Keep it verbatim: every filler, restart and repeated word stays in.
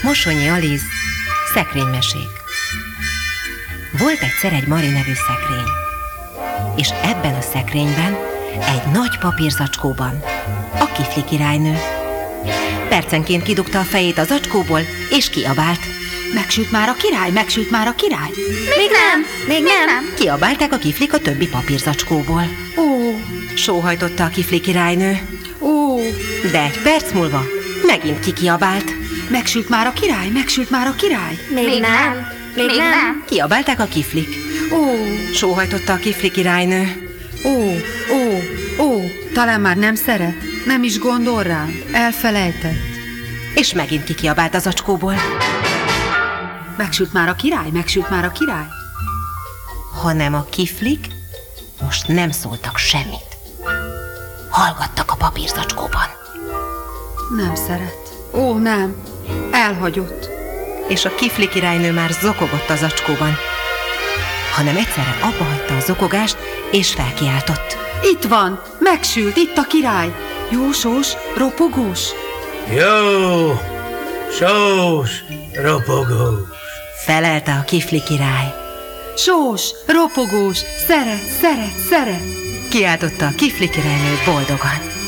Mosonyi Aliz, szekrénymesék. Volt egyszer egy Mari nevű szekrény, és ebben a szekrényben, egy nagy papírzacskóban a Kifli királynő. Percenként kidugta a fejét a zacskóból, és kiabált: megsült már a király, megsült már a király. Még nem, még nem. Kiabálták a kiflik a többi papírzacskóból. Ó, Sóhajtotta a Kifli királynő. ó, De egy perc múlva megint kikiabált. megsült már a király, megsült már a király. Még nem, még nem. Kiabálták a kiflik. Ó, Sóhajtotta a Kifli királynő. ó, ó, ó, talán már nem szeret, nem is gondol rám, elfelejtett. És megint kikiabált az zacskóból. Megsült már a király, megsült már a király. Hanem a kiflik most nem szóltak semmit. Hallgattak a papírzacskóban. Nem szeret. Ó, nem, elhagyott. És a Kifli királynő már zokogott a zacskóban. Hanem egyszerre abba hagyta a zokogást, és felkiáltott. Itt van, megsült, itt a király. Jósós, ropogós. Jó, sós, ropogós. Felelte a Kifli király. Sós, ropogós, szeret, szeret, szeret. Kiáltotta a Kifli királynő boldogan.